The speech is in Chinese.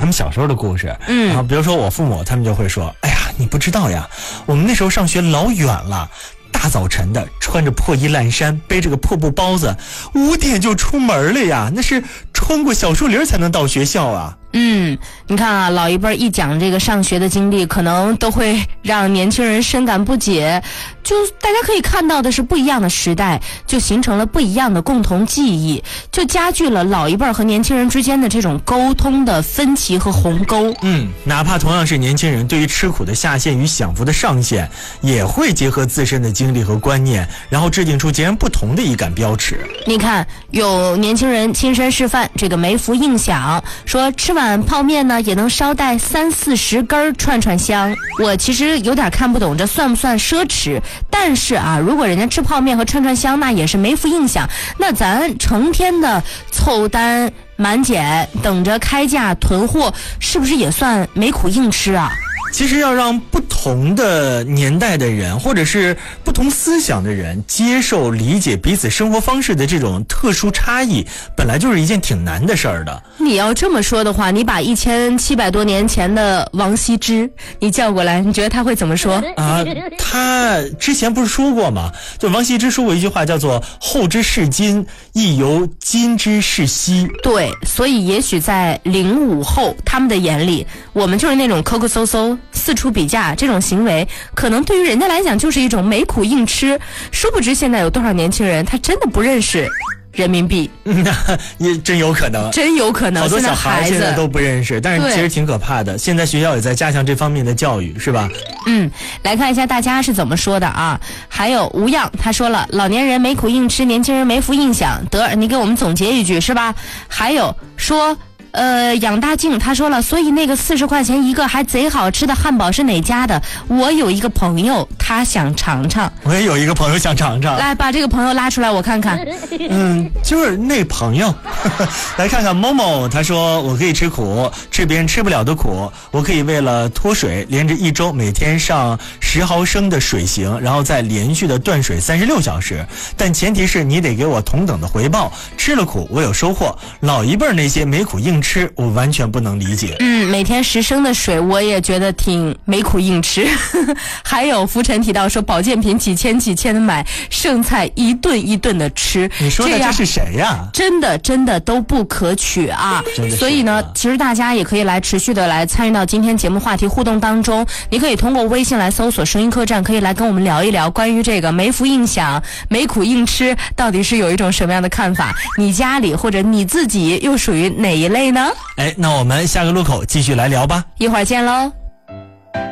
们小时候的故事。然后比如说我父母他们就会说，哎呀，你不知道呀，我们那时候上学老远了，大早晨的穿着破衣烂衫，背着个破布包子，5点就出门了呀，那是穿过小树林才能到学校啊。 你看啊，老一辈一讲这个上学的经历，可能都会让年轻人深感不解。就大家可以看到的是，不一样的时代就形成了不一样的共同记忆，就加剧了老一辈和年轻人之间的这种沟通的分歧和鸿沟。 哪怕同样是年轻人，对于吃苦的下限与享福的上限，也会结合自身的经历和观念，然后制定出截然不同的一杆标尺。 你看，有年轻人亲身示范这个梅福印象，说吃碗泡面呢也能捎带30-40根串串香。我其实有点看不懂这算不算奢侈，但是啊，如果人家吃泡面和串串香那也是梅福印象，那咱成天的凑单满减等着开价囤货，是不是也算没苦硬吃啊？ 其实要让不同的年代的人，或者是不同思想的人接受理解彼此生活方式的这种特殊差异，本来就是一件挺难的事儿的。 你要这么说的话，你把1700多年前的王羲之你叫过来，你觉得他会怎么说啊？他之前不是说过吗？就王羲之说过一句话，叫做后之视今，亦犹今之视昔。 对，所以也许在05后他们的眼里，我们就是那种抠抠搜搜四处比价这种行为，可能对于人家来讲就是一种没苦硬吃。殊不知现在有多少年轻人他真的不认识人民币。 那也真有可能， 真有可能。 好多小孩现在都不认识，但是其实挺可怕的。现在学校也在加强这方面的教育，是吧？ 来看一下大家是怎么说的啊。还有无恙他说了，老年人没苦硬吃，年轻人没福印象。得，你给我们总结一句是吧？还有说养大静他说了，所以那个40块钱一个还贼好吃的汉堡是哪家的？我有一个朋友他想尝尝。 我也有一个朋友想尝尝。 来，把这个朋友拉出来我看看。 就是那朋友。来看看某某，他说我可以吃苦，吃别人吃不了的苦。我可以为了脱水连着1周每天上10毫升的水型，然后再连续的断水36小时，但前提是你得给我同等的回报。吃了苦我有收获。老一辈那些没苦硬吃我完全不能理解。 每天10升的水我也觉得挺没苦硬吃。还有浮尘提到说保健品几千的买，剩菜一顿一顿的吃。 你说的这是谁呀？ 真的都不可取啊！所以呢，其实大家也可以来持续的来参与到今天节目话题互动当中。你可以通过微信来搜索声音客栈，可以来跟我们聊一聊关于这个没福印象、没苦硬吃到底是有一种什么样的看法？你家里或者你自己又属于哪一类呢？ 那我们下个路口继续来聊吧， 一会儿见喽。